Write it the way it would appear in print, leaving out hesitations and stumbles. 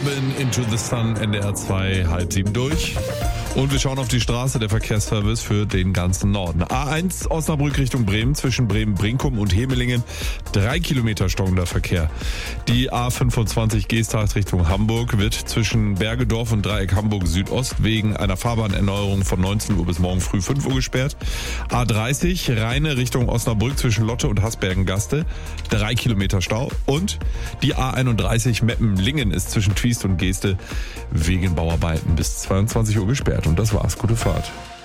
Robin, Into the Sun, NDR 2, 6:30 durch. Und wir schauen auf die Straße, der Verkehrsservice für den ganzen Norden. A1 Osnabrück Richtung Bremen, zwischen Bremen-Brinkum und Hemelingen, 3 Kilometer stockender Verkehr. Die A25 Geesthacht Richtung Hamburg wird zwischen Bergedorf und Dreieck Hamburg Südost wegen einer Fahrbahnerneuerung von 19 Uhr bis morgen früh 5 Uhr gesperrt. A30 Rheine Richtung Osnabrück zwischen Lotte und Hasbergen-Gaste, 3 Kilometer Stau. Und die A31 Meppen-Lingen ist zwischen Twiest und Geeste wegen Bauarbeiten bis 22 Uhr gesperrt. Und das war's. Gute Fahrt.